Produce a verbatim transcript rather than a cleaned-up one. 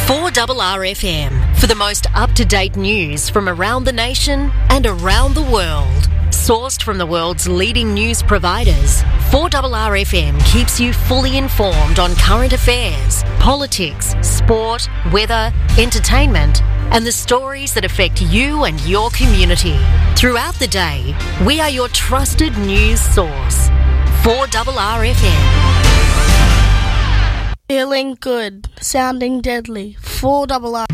four R R F M for the most up-to-date news from around the nation and around the world. Sourced from the world's leading news providers, four R R F M keeps you fully informed on current affairs, politics, sport, weather, entertainment, and the stories that affect you and your community. Throughout the day, we are your trusted news source. four R R F M. Feeling good, sounding deadly. four R R